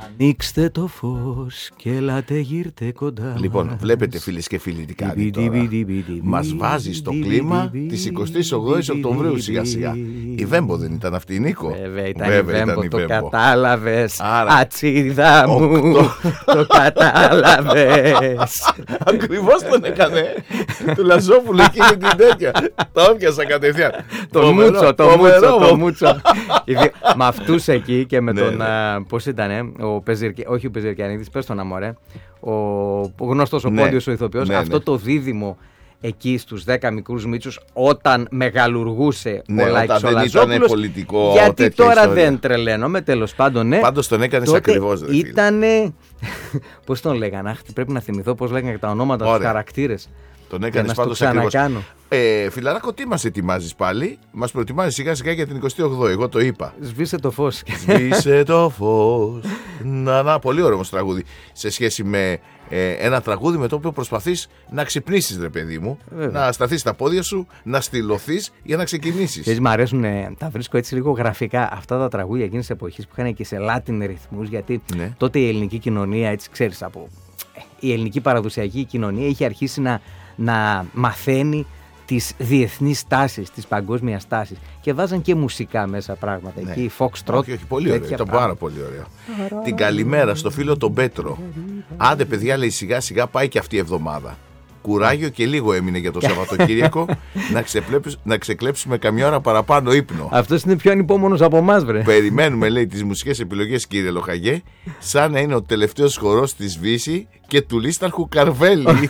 Ανοίξτε το φως και ελάτε γύρτε κοντά. Λοιπόν, βλέπετε φίλες και φίλοι τι κάνει τώρα. Μας βάζει στο κλίμα της 28ης Οκτωβρίου σιγά σιγά. Η Βέμπο δεν ήταν αυτή, Νίκο? Βέβαια ήταν η Βέμπο, το κατάλαβες. Ατσίδα μου, το κατάλαβες. Ακριβώς τον έκανε. Του Λαζόπουλου εκεί με την τέτοια. Το έπιασα κατευθείαν. Το μούτσο. Με αυτούς εκεί και με τον, πώς ήτανε, όχι ο Πεζερκιανίδης, πες τον αμόρε, ο γνωστός ο Πόντιος ο ηθοποιός, αυτό το δίδυμο εκεί στους 10 μικρούς μίτσους όταν μεγαλουργούσε ο Λάκης ο Λαζόπουλος, πολιτικό, γιατί τώρα ιστορία. δεν τρελαίνομαι, τέλος πάντων, ναι. Πάντως τον έκανες ακριβώς. Ήτανε, πώς τον λέγανε, πρέπει να θυμηθώ πώς λέγανε τα ονόματα, τους χαρακτήρες. Τον έκανες πάντως ακριβώς. Φιλαράκο, τι μας ετοιμάζεις πάλι? Μας προετοιμάζεις σιγά σιγά για την 28η, εγώ το είπα. Σβήσε το φως. Σβήσε το φως. Πολύ ωραίο όμως τραγούδι. Σε σχέση με ένα τραγούδι με το οποίο προσπαθείς να ξυπνήσεις, ρε παιδί μου. Να σταθείς στα πόδια σου, να στυλωθείς για να ξεκινήσεις. Μ' αρέσουν, τα βρίσκω έτσι λίγο γραφικά αυτά τα τραγούδια εκείνης της εποχής που είχαν και σε Latin ρυθμούς, γιατί τότε η ελληνική κοινωνία, έτσι ξέρεις, η ελληνική παραδοσιακή κοινωνία είχε αρχίσει να μαθαίνει τις διεθνείς τάσεις, τις παγκόσμιας τάσεις, και βάζαν και μουσικά μέσα πράγματα. Εκεί η Foxtrot. Όχι, πολύ ωραίο. Ήταν πάρα πολύ ωραίο. Την καλημέρα στο φίλο τον Πέτρο. Άντε, παιδιά, λέει, σιγά σιγά πάει και αυτή η εβδομάδα. Κουράγιο και λίγο έμεινε για το Σαββατοκύριακο να ξεκλέψουμε καμιά ώρα παραπάνω ύπνο. Αυτός είναι πιο ανυπόμονος από εμάς, βρε. Περιμένουμε, λέει, τις μουσικές επιλογές, κύριε Λοχαγέ, σαν να είναι ο τελευταίος χορός της Βύση και του Λίσταρχου Καρβέλη.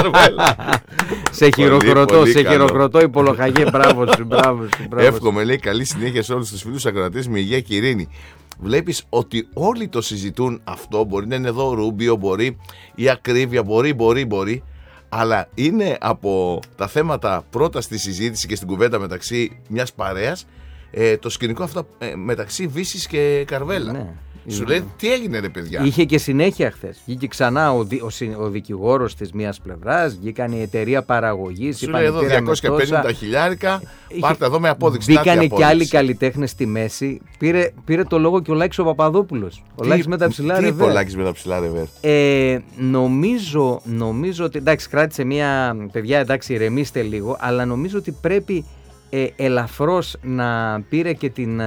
Σε χειροκροτώ, υπολοχαγέ, μπράβο σου. Εύχομαι, λέει, καλή συνέχεια σε όλους τους φίλους ακροατές με υγεία και ειρήνη. Βλέπεις ότι όλοι το συζητούν αυτό. Μπορεί να είναι εδώ ο Ρούμπιο, μπορεί η ακρίβεια, μπορεί. Αλλά είναι από τα θέματα πρώτα στη συζήτηση και στην κουβέντα μεταξύ μιας παρέας το σκηνικό αυτό μεταξύ Βύσης και Καρβέλα. Ναι. Σου λέει, τι έγινε, ρε παιδιά? Είχε και συνέχεια χθες. Βγήκε ξανά ο δικηγόρος της μίας πλευράς, βγήκαν η εταιρεία παραγωγής. Σου λέει εδώ 250 χιλιάρικα, πάρτε εδώ με απόδειξη. Μπήκανε και άλλοι καλλιτέχνες στη μέση. Πήρε το λόγο και ο Λάκης ο Παπαδόπουλος. Ο Λάκης με τα ψηλά ρεβέρ. Τι είπε ο Λάκης με τα ψηλά ρεβέρ? Νομίζω ότι, εντάξει, κράτησε μια, παιδιά, εντάξει, ηρεμήστε λίγο, αλλά νομίζω ότι πρέπει ελαφρώς να πήρε και την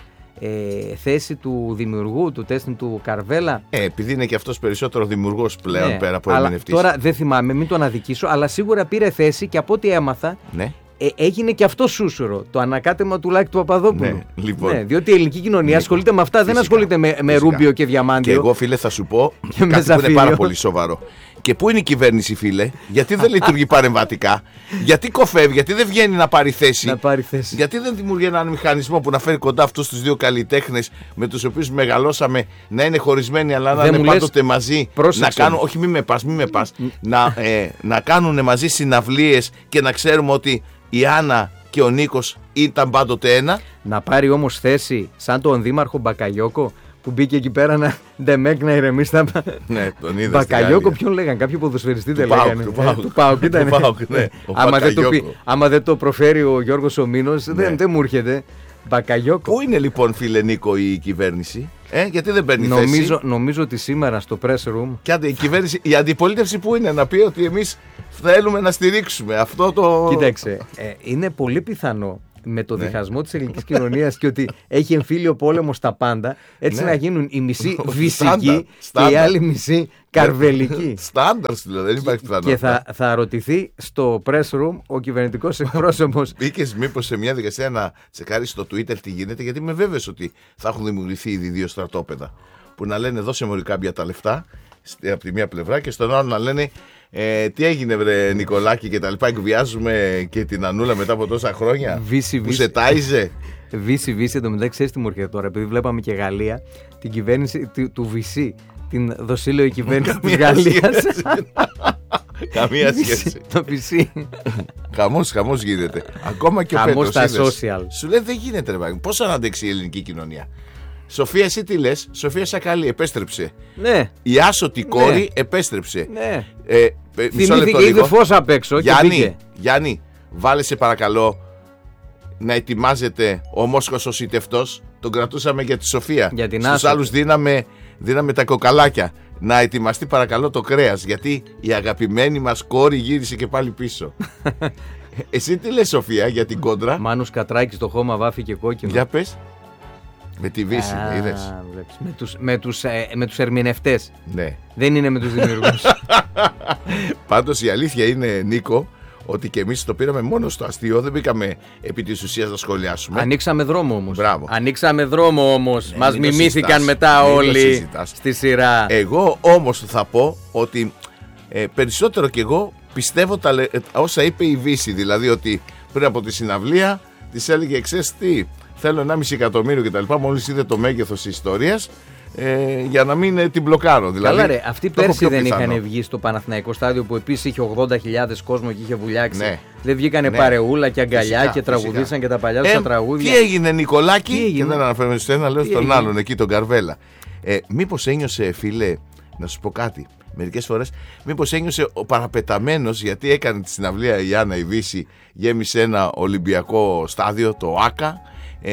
θέση του δημιουργού του τέστην του Καρβέλα. Επειδή είναι και αυτός περισσότερο δημιουργός πλέον, πέρα από ερμηνευτής. Τώρα δεν θυμάμαι, μην τον αδικήσω, αλλά σίγουρα πήρε θέση και από ό,τι έμαθα, έγινε και αυτό σούσουρο. Το ανακάτεμα του Λάκη του Παπαδόπουλου. Λοιπόν. Διότι η ελληνική κοινωνία ασχολείται με αυτά, φυσικά, δεν ασχολείται με Ρούμπιο και Διαμάντιο. Και εγώ, φίλε, θα σου πω κάτι που είναι πάρα πολύ σοβαρό. Και πού είναι η κυβέρνηση, φίλε? Γιατί δεν λειτουργεί παρεμβατικά? Γιατί κοφεύει? Γιατί δεν βγαίνει να πάρει θέση? Γιατί δεν δημιουργεί έναν μηχανισμό που να φέρει κοντά αυτούς τους δύο καλλιτέχνες με τους οποίους μεγαλώσαμε, να είναι χωρισμένοι αλλά να είναι πάντοτε μαζί? Να κάνουν, όχι, μη με πας, να κάνουν μαζί συναυλίες και να ξέρουμε ότι η Άννα και ο Νίκος ήταν πάντοτε ένα. Να πάρει όμως θέση σαν τον δήμαρχο Μπακαγιώκο, που μπήκε εκεί πέρα να ντεμέκ να ηρεμήσει. Ναι, τον είδα. Μπακαγιώκο, ποιον λέγανε? Κάποιο ποδοσφαιριστή δεν λέγανε? Του ΠΑΟΚ ήταν. Άμα δεν το προφέρει ο Γιώργος ο Μήνος, δεν μου έρχεται. Μπακαγιώκο. Πού είναι λοιπόν, φίλε Νίκο, η κυβέρνηση? Γιατί δεν παίρνει θέση? Νομίζω ότι σήμερα στο press room. Και άντε, η αντιπολίτευση που είναι να πει ότι εμείς θέλουμε να στηρίξουμε αυτό το. Κοίταξε, είναι πολύ πιθανό με το διχασμό της ελληνικής κοινωνίας και ότι έχει εμφύλιο πόλεμο στα πάντα, έτσι να γίνουν οι μισοί βυσικοί και οι άλλοι μισοί καρβελικοί. Στάνταρ, δηλαδή, δεν υπάρχει πιθανότητα. Και θα ρωτηθεί στο press room ο κυβερνητικός εκπρόσωπος. Μπήκες μήπως σε μια δικασία να τσεκάρεις στο Twitter τι γίνεται? Γιατί είμαι βέβαιος ότι θα έχουν δημιουργηθεί ήδη δύο στρατόπεδα που να λένε δώσε μου Κάμπια τα λεφτά από τη μία πλευρά και στον άλλο να λένε τι έγινε, βρε Νικολάκη, και τα λοιπά. Εκβιάζουμε και την Ανούλα μετά από τόσα χρόνια που σε τάιζε. Βύση, εντωμεταξύ, ξέρεις τι μου έρχεται τώρα? Επειδή βλέπαμε και Γαλλία, την κυβέρνηση του Βυσί, την δοσίλεο κυβέρνηση της Γαλλίας. Καμία σχέση. Το Βυσί. Χαμός γίνεται. Ακόμα και ο Πέτρος. Χαμός στα social. Σου λέει δεν γίνεται, ρε παιδί. Πώς θα αντέξει η ελληνική κοινωνία? Σοφία, εσύ τι λες? Σοφία Σακαλή επέστρεψε. Ναι. Η άσωτη κόρη επέστρεψε. Ναι. Θυμήθηκε, είδε φως απ' έξω. Γιάννη, βάλε σε παρακαλώ να ετοιμάζεται ο Μόσχος ο σιτευτός. Τον κρατούσαμε για τη Σοφία. Στους άλλους δίναμε δίναμε τα κοκαλάκια. Να ετοιμαστεί παρακαλώ το κρέας, γιατί η αγαπημένη μας κόρη γύρισε και πάλι πίσω. Εσύ τι λες, Σοφία, για την κόντρα? Μάνος Κατράκης στο χώμα βάφει και κόκκινο. Για πες. Με τη Βύση, είδες. Με τους ερμηνευτές. Ναι. Δεν είναι με τους δημιουργούς. Πάντως η αλήθεια είναι, Νίκο, ότι και εμείς το πήραμε μόνο στο αστείο, δεν μπήκαμε επί της ουσίας να σχολιάσουμε. Ανοίξαμε δρόμο όμως. Μπράβο. Ανοίξαμε δρόμο όμως. Μας μιμήθηκαν μετά όλοι στη σειρά. Εγώ όμως θα πω ότι περισσότερο κι εγώ πιστεύω όσα είπε η Βύση. Δηλαδή ότι πριν από τη συναυλία της έλεγε, ξέρεις τι, θέλω 1,5 εκατομμύριο κτλ. Μόλις είδε το μέγεθος της ιστορίας. Για να μην την μπλοκάρω. Δηλαδή, καλά, ρε, αυτοί πέρσι δεν είχαν βγει στο Παναθηναϊκό στάδιο που επίσης είχε 80.000 κόσμο και είχε βουλιάξει. Ναι. Δεν βγήκανε παρεούλα και αγκαλιά φυσικά, και τραγουδήσαν και τα παλιά τους τραγούδια. Τι έγινε, Νικολάκη? Και δεν αναφέρομαι στο ένα, λέω στον άλλον εκεί, τον Καρβέλα. Μήπως ένιωσε, φίλε, να σου πω κάτι. Μερικές φορές, μήπως ένιωσε ο παραπεταμένος, γιατί έκανε τη συναυλία η Άννα η Βύση, γέμισε ένα Ολυμπιακό στάδιο, το ΆΚΑ.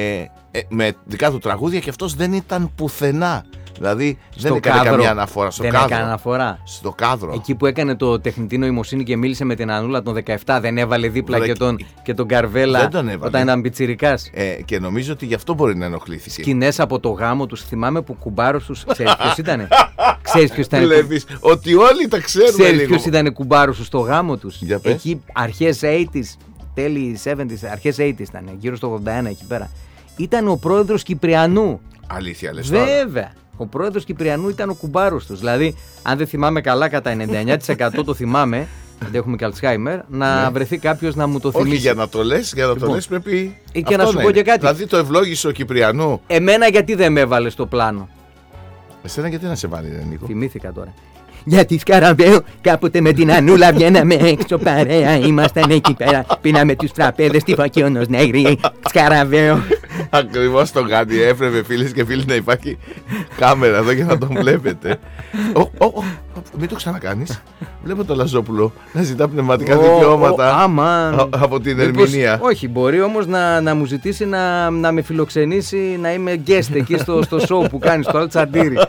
Με δικά του τραγούδια και αυτός δεν ήταν πουθενά. Δηλαδή δεν έκανε καμία αναφορά στο κάδρο. Έκανε αναφορά. Στο κάδρο. Εκεί που έκανε το τεχνητή νοημοσύνη και μίλησε με την Ανούλα τον 17, δεν έβαλε δίπλα και τον Καρβέλα όταν ήταν πιτσιρικάς. Και νομίζω ότι γι' αυτό μπορεί να ενοχλήθηκε. Σκηνές από το γάμο τους, θυμάμαι που κουμπάρος τους. Ξέρεις ποιος ήτανε? Ξέρεις ποιος ήταν? Βλέπεις ότι όλοι τα ξέρουν. Ξέρεις ποιος ήταν κουμπάρος τους στο γάμο τους? Εκεί αρχές 80's, τέλη 70's, αρχές 80's ήταν, γύρω στο 81 εκεί πέρα. Ήταν ο πρόεδρος Κυπριανού. Αλήθεια λες? Βέβαια. Ο πρόεδρος Κυπριανού ήταν ο κουμπάρος τους. Δηλαδή, αν δεν θυμάμαι καλά, κατά 99% το θυμάμαι, γιατί έχουμε και Αλτσχάιμερ, να βρεθεί κάποιος να μου το θυμίσει. Όχι, για να το λες, το λες πρέπει. Και να σου πω και κάτι. Δηλαδή το ευλόγησε ο Κυπριανού. Εμένα γιατί δεν με έβαλε στο πλάνο? Εσένα γιατί να σε βάλει, Νίκο? Θυμήθηκα τώρα. Γιατί Σκαραβαίο, κάποτε με την Ανούλα βγαίναμε έξω παρέα. Ήμασταν εκεί πέρα, πίναμε τους τραπέδες στη Φακιόνος Νέγρη. Σκαραβαίο. Ακριβώς το κάνει. Έπρεπε, φίλες και φίλοι, να υπάρχει κάμερα εδώ για να τον βλέπετε. Μην το ξανακάνεις. Βλέπω τον Λαζόπουλο να ζητά πνευματικά δικαιώματα από την ερμηνεία. Όχι, μπορεί όμως να μου ζητήσει να με φιλοξενήσει, να είμαι guest εκεί στο show που κάνει στο Αλτσαντήρι.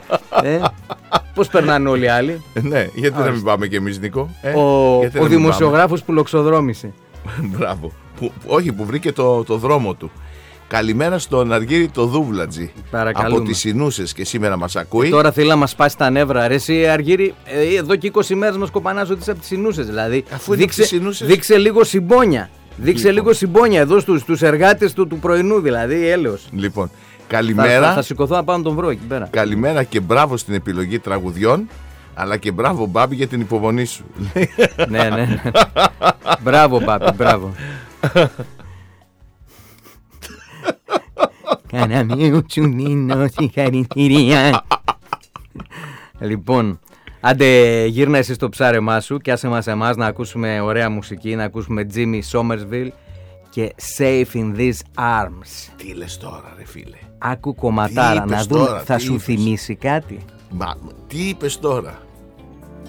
Πώς περνάνε όλοι οι άλλοι? Ναι, γιατί να μην πάμε κι εμείς, Νίκο? Ο δημοσιογράφος που λοξοδρόμησε. Μπράβο. Όχι, που βρήκε το δρόμο του. Καλημέρα στον Αργύρι το Δούβλατζι. Από τις Συνούσες και σήμερα μας ακούει. Τώρα θέλει να μας σπάσει τα νεύρα. Ρε εσύ Αργύρι, εδώ και 20 μέρες μας κοπανάς ότι είσαι από τις Συνούσες. Δηλαδή, δείξε λίγο συμπόνια. Δείξε λίγο συμπόνια εδώ στους εργάτες του πρωινού, δηλαδή, έλεος. Λοιπόν, καλημέρα. Θα σηκωθώ να πάω να τον βρω εκεί πέρα. Καλημέρα και μπράβο στην επιλογή τραγουδιών. Αλλά και μπράβο, Μπάμπη, για την υπομονή σου. Ναι. Μπράβο, Μπάμπη, μπράβο. Καναμίου σου δίνω συγχαρητήρια. Λοιπόν, άντε γύρνα εσύ στο ψάρεμά σου και άσε μας εμάς να ακούσουμε ωραία μουσική, να ακούσουμε Jimmy Somerville και Safe in These Arms. Τι λες τώρα, ρε φίλε? Άκου κομματάρα, να δούμε, θα σου θυμίσει κάτι? Τι είπες τώρα?